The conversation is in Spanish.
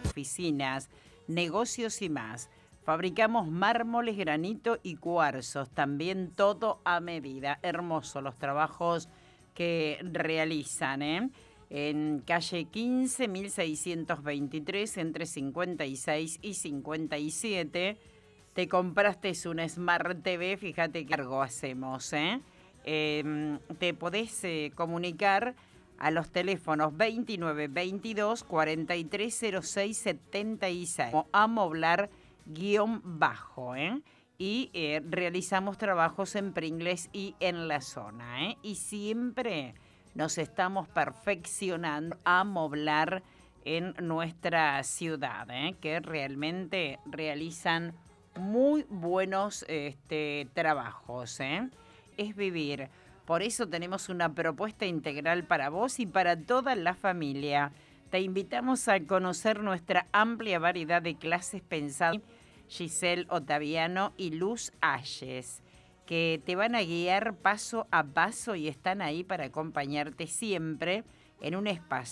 oficinas, negocios y más. Fabricamos mármoles, granito y cuarzos, también todo a medida. Hermosos los trabajos que realizan, ¿eh? En calle 15, 1623, entre 56 y 57. Te compraste un Smart TV, fíjate qué cargo hacemos, ¿eh? Te podés comunicar a los teléfonos 29 22 43 06 76 o amoblar _, ¿eh? Y realizamos trabajos en Pringles y en la zona, ¿eh? Y siempre nos estamos perfeccionando a amoblar en nuestra ciudad, ¿eh? Que realmente realizan muy buenos trabajos, ¿eh? Es vivir. Por eso tenemos una propuesta integral para vos y para toda la familia. Te invitamos a conocer nuestra amplia variedad de clases pensadas por Giselle Ottaviano y Luz Ayes, que te van a guiar paso a paso y están ahí para acompañarte siempre en un espacio